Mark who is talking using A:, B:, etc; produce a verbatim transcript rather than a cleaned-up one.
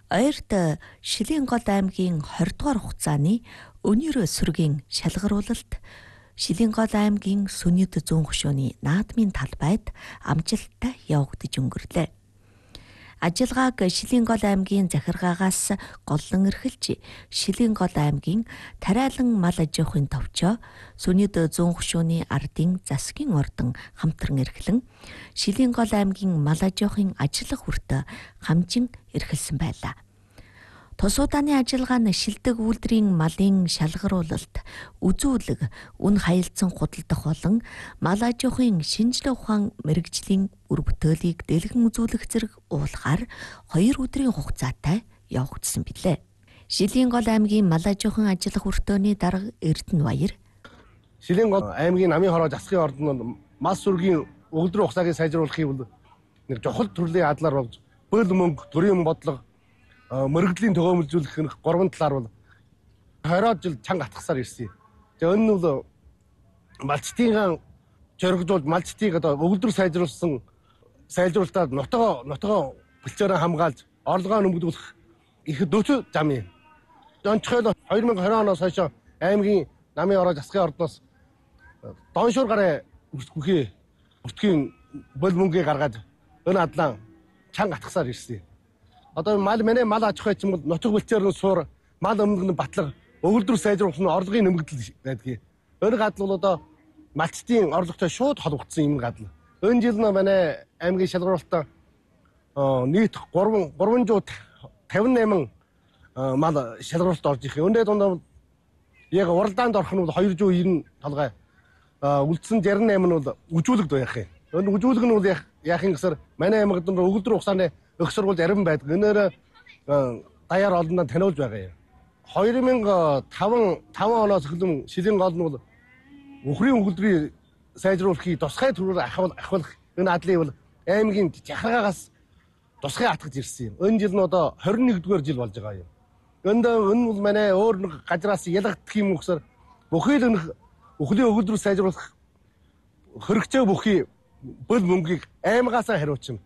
A: Ойрт Шилийн гол аймгийн двугár дугаар хугацааны өнөр сүргийн шалгаруулалт Шилийн гол аймгийн Сүнэд зүүн хөшөөний наадмын талбайд амжилттай явагдаж өнгөрлөө. Ажиллагааг Шилийн гол аймгийн захиргаагаас голлон эрхэлж, Шилийн гол аймгийн Тариалан мал аж ахуйн товчоо, Сүнэд зүүн хөшөөний ардын засгийн ордон хамтран эрхлэн, Шилийн гол аймгийн мал аж ахуйн ажиллах хүртэ хамжин эрхэлсэн байлаа. Тус удааны ажиллагаа нь шилдэг үйлдвэрийн малын шалгаруулалт, үзүүлэг, үн хаялцсан худалдах болон мал аж ахуйн шинжилгээ ухаан мэрэгжлийн үр бүтээлийг дэлгэн үзүүлэх зэрэг уулахаар хоёр өдрийн хугацаатай явагдсан билээ. Шилийн гол аймгийн мал аж ахуйн ажиллах хүртөөний дарга Эрдэнэбаяр.
B: Шилийн гол аймгийн намын хороо засгийн ордонд мал сүргийн өгөгдрийн хугацааг сайжруулахыг нэг чухал төрлийн адлаар болж бөл мөнгө, төрийн бодлого, мөрөгдлийн төгөөмөлжүүлэх гурван талаар бол хороо жил чанга атгасаар ирсэн. Тэгээ энэ нь бол малчтын чоргожуулж малчтыг одоо өгөгдөр сайжруулсан сайжруулалтад нутгаа нутгаа бэлчээрээ хамгаалж орлогоо нэмэгдүүлэх их дөцөө зам юм. Онцгойлоо две тысячи двадцать оноос хойш аймгийн намын ороо засгийн ордоос доншуур гараа бүртгэхээ бүртгэхийн бол мөнгөийг гаргаад энэ адлаа чанга атгасаар ирсэн. Одоо мал манай мал аж ахуй чинь бол нутаг бэлчээр нь суур, мал өмнө нь батлага, өгөгдөр сайжруулах нь орлогын нэмэгдэл байдгийг. Энэ гадал бол одоо малчтын орлоготой шууд холбогдсон юм гадал. Энэ жил нь манай аймгийн шалгаруулалтаа нийт три five eighty-eight мал шалгаруулалт орж ирэх. Өнөөдөр дунд яг уралдаанд орох нь бол two ninety толгой. Үлдсэн sixty-eight нь бол үжүүлэгд байх юм. Энэ үжүүлэг нь бол яах юм гэсээр манай аймагт өгөгдөр хугацааны их сургууль арим байдаг. Энээр даяар олондоо таниулж байгаа юм. two thousand five оноос эхлэн Шилийн гол нь бол өхрийн өгөгдрийн сайжруулахыг тусгай төрөөр ахвалах энэ адлыг бол аймгийн захиргаагаас тусгай атгаж ирсэн юм. Энэ жил нь одоо twenty-one дугаар жил болж байгаа юм. Энд энэ бол манай өөр нэг газраас ялгагдах юм гэсээр бүхий л өхлийн өгөгдрийг сайжруулах хэрэгцээ бүхий бөл мөнгийг аймгаасаа хариуцсан.